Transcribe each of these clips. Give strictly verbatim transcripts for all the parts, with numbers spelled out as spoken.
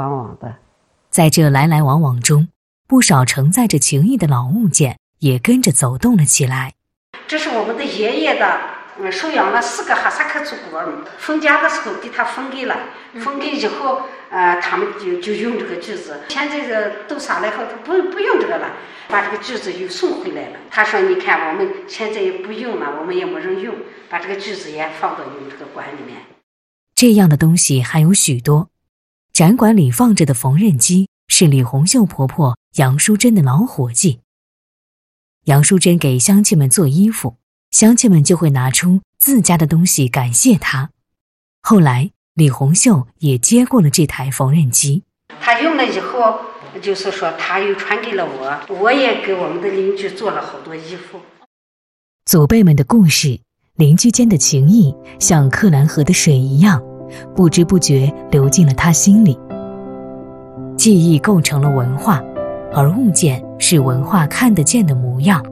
往往的。 在这来来往往中，不少承载着情谊的老物件也跟着走动了起来。 这是我们的爷爷的，嗯，收养了四个哈萨克族国儿，分家的时候给他分给了，分给以后，呃，他们就就用这个锯子。现在这都杀了以后，他不不用这个了，把这个锯子又送回来了。他说：“你看，我们现在也不用了，我们也没人用，把这个锯子也放到用这个馆里面。” 这样的东西还有许多。展馆里放着的缝纫机是李红秀婆婆杨淑珍的老伙计。杨淑珍给乡亲们做衣服，乡亲们就会拿出自家的东西感谢她。后来李红秀也接过了这台缝纫机， 她用了以后，就是说她又传给了我，我也给我们的邻居做了好多衣服。 祖辈们的故事，邻居间的情谊，像克兰河的水一样，不知不觉流进了他心里。记忆构成了文化，而物件是文化看得见的模样。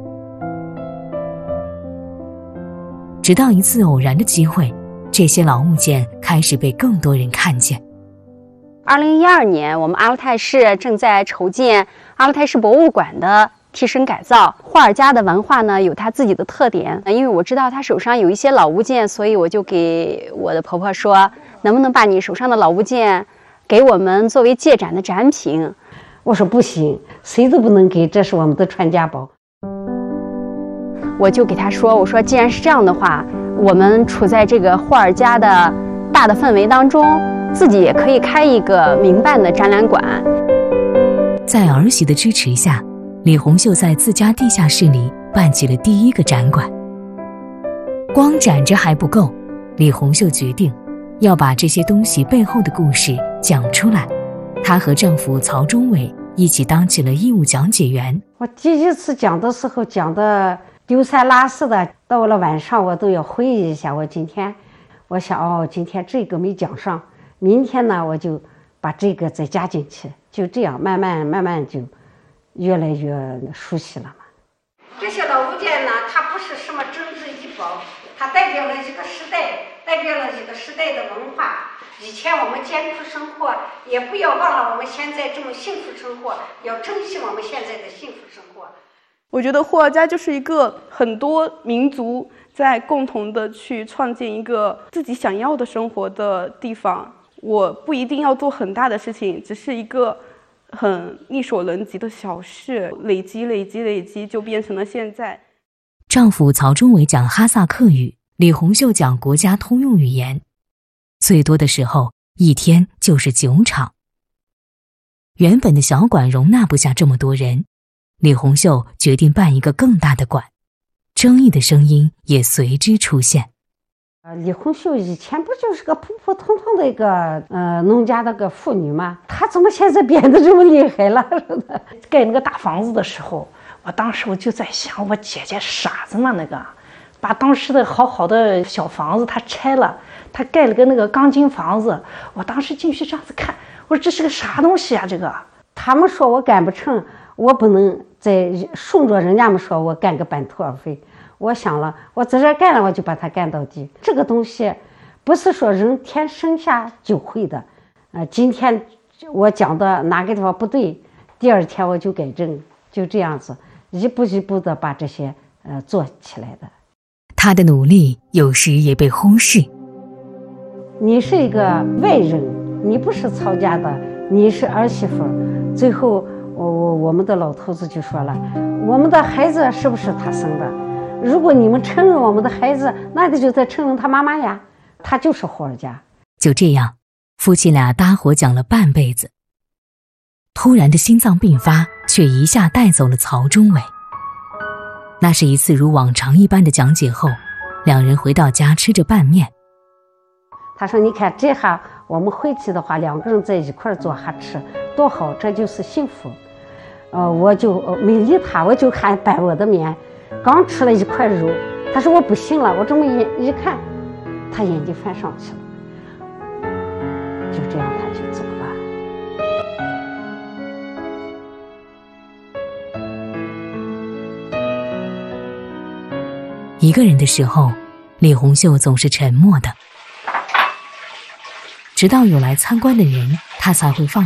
直到一次偶然的机会，这些老物件开始被更多人看见。 二零一二年，我们阿勒泰市正在筹建阿勒泰市博物馆的提升改造。霍尔加的文化呢，有它自己的特点。因为我知道他手上有一些老物件，所以我就给我的婆婆说，能不能把你手上的老物件给我们作为借展的展品？ 我说不行，谁都不能给，这是我们的传家宝。 我就给他说，我说既然是这样的话，我们处在这个霍尔加的大的氛围当中，自己也可以开一个民办的展览馆。 在儿媳的支持下，李红秀在自家地下室里办起了第一个展馆。光展着还不够，李红秀决定要把这些东西背后的故事讲出来。她和丈夫曹忠伟一起当起了义务讲解员。 我第一次讲的时候讲的丢三落四的，到了晚上我都要回忆一下。我今天我想哦，今天这个没讲上，明天呢我就把这个再加进去，就这样慢慢慢慢就越来越熟悉了嘛。这些老物件呢，它不是什么政治医保，它代表了一个时代，代表了一个时代的文化。以前我们艰苦生活，也不要忘了我们现在这么幸福生活，要珍惜我们现在的幸福生活。 我觉得霍尔加就是一个很多民族在共同的去创建一个自己想要的生活的地方。我不一定要做很大的事情，只是一个很力所能及的小事，累积累积累积就变成了现在。 丈夫曹忠伟讲哈萨克语，李红秀讲国家通用语言，最多的时候一天就是九场。原本的小馆容纳不下这么多人，李红秀决定办一个更大的馆，争议的声音也随之出现。 李红秀以前不就是个普普通通的一个呃农家的个妇女吗？她怎么现在变得这么厉害了？ 盖那个大房子的时候，我当时我就在想，我姐姐傻子嘛，那个把当时的好好的小房子她拆了，她盖了个那个钢筋房子。我当时进去这样子看，我说这是个啥东西啊？这个他们说我干不成，我不能再顺着人家们说我干个半途而废。我想了，我在这干了，我就把它干到底。这个东西不是说人天生下就会的，呃，今天我讲的哪个地方不对，第二天我就改正，就这样子一步一步的把这些呃做起来的。 他的努力有时也被忽视。 你是一个外人，你不是曹家的，你是儿媳妇。最后我我我们的老头子就说了，我们的孩子是不是他生的？如果你们承认我们的孩子，那你就得承认他妈妈呀，他就是霍尔加。 就这样，夫妻俩搭伙讲了半辈子。突然的心脏病发，却一下带走了曹忠伟。那是一次如往常一般的讲解后，两人回到家吃着拌面。 他说：“你看，这下我们回去的话，两个人在一块做哈吃，多好，这就是幸福。”呃，我就没理他，我就看拌我的面。刚吃了一块肉，他说我不行了，我这么一一看，他眼睛翻上去了，就这样他就走了。 一个人的时候，李红秀总是沉默的，直到有来参观的人，他才会放